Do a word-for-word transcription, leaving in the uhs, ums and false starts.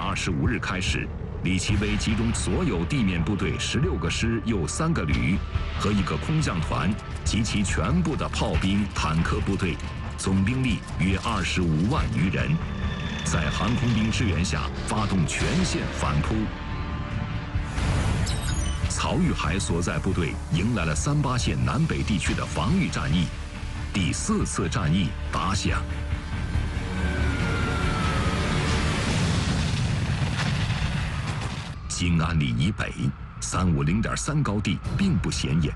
二十五日开始，李奇微集中所有地面部队十六个师又三个旅和一个空降团及其全部的炮兵、坦克部队，总兵力约二十五万余人，在航空兵支援下发动全线反扑。曹玉海所在部队迎来了三八线南北地区的防御战役，第四次战役打响。兴安岭以北，三五零点三高地并不显眼，